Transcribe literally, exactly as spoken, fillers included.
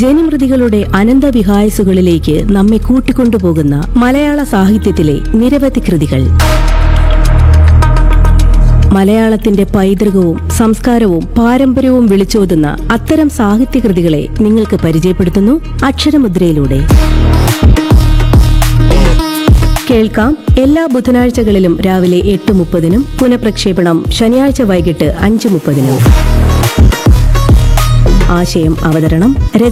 ജനിമൃതികളുടെ അനന്തവിഹായസുകളിലേക്ക് നമ്മെ കൂട്ടിക്കൊണ്ടുപോകുന്ന മലയാള സാഹിത്യത്തിലെ നിരവധി കൃതികൾ. മലയാളത്തിന്റെ പൈതൃകവും സംസ്കാരവും പാരമ്പര്യവും വിളിച്ചോതുന്ന അത്തരം സാഹിത്യകൃതികളെ നിങ്ങൾക്ക് പരിചയപ്പെടുത്തുന്നു അക്ഷരമുദ്രയിലൂടെ. കേൾക്കാം എല്ലാ ബുധനാഴ്ചകളിലും രാവിലെ എട്ട് മുപ്പതിനും പുനഃപ്രക്ഷേപണം ശനിയാഴ്ച വൈകിട്ട് അഞ്ച് മുപ്പതിനും. ആശയം അവതരണം രചന